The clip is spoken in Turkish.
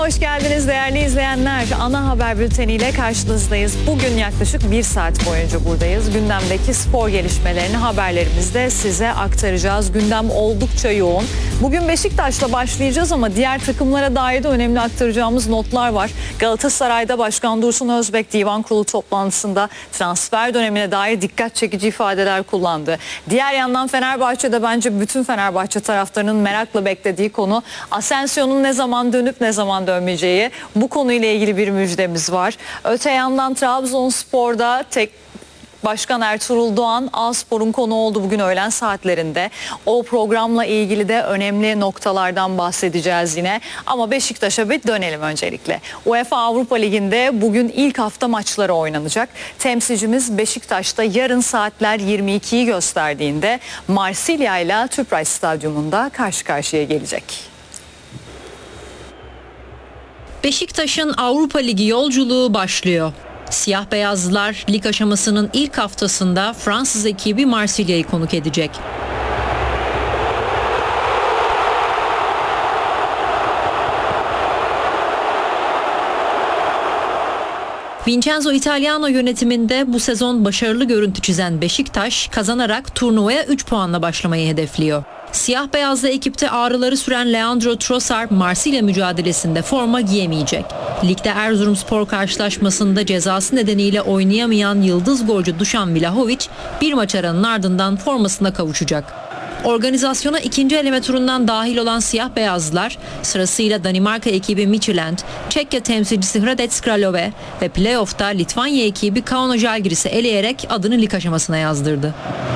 hoş geldiniz değerli izleyenler. Ana haber bülteniyle karşınızdayız. Bugün yaklaşık 1 saat boyunca buradayız. Gündemdeki spor gelişmelerini haberlerimizde size aktaracağız. Gündem oldukça yoğun. Bugün Beşiktaş'la başlayacağız ama diğer takımlara dair de önemli aktaracağımız notlar var. Galatasaray'da Başkan Dursun Özbek Divan Kurulu toplantısında transfer dönemine dair dikkat çekici ifadeler kullandı. Diğer yandan Fenerbahçe'de bence bütün Fenerbahçe taraftarının merakla beklediği konu Asensio'nun ne zaman dönüp ne zaman dönmeyeceği. Bu konuyla ilgili bir müjdemiz var. Öte yandan Trabzonspor'da Başkan Ertuğrul Doğan A-Spor'un konu oldu bugün öğlen saatlerinde. O programla ilgili de önemli noktalardan bahsedeceğiz yine. Ama Beşiktaş'a bir dönelim öncelikle. UEFA Avrupa Ligi'nde bugün ilk hafta maçları oynanacak. Temsilcimiz Beşiktaş'ta yarın saatler 22'yi gösterdiğinde Marsilya ile Tüpraş Stadyumunda karşı karşıya gelecek. Beşiktaş'ın Avrupa Ligi yolculuğu başlıyor. Siyah beyazlılar lig aşamasının ilk haftasında Fransız ekibi Marsilya'yı konuk edecek. Vincenzo Italiano yönetiminde bu sezon başarılı görüntü çizen Beşiktaş kazanarak turnuvaya 3 puanla başlamayı hedefliyor. Siyah beyazlı ekipte ağrıları süren Leandro Trossard Marsilya mücadelesinde forma giyemeyecek. Ligde Erzurumspor karşılaşmasında cezası nedeniyle oynayamayan yıldız golcü Dušan Vlahović bir maç aranın ardından formasına kavuşacak. Organizasyona ikinci eleme turundan dahil olan siyah beyazlılar sırasıyla Danimarka ekibi Midtjylland, Çekya temsilcisi Hradec Kralove ve playoff'ta Litvanya ekibi Kauno Žalgiris'i eleyerek adını lig aşamasına yazdırdı.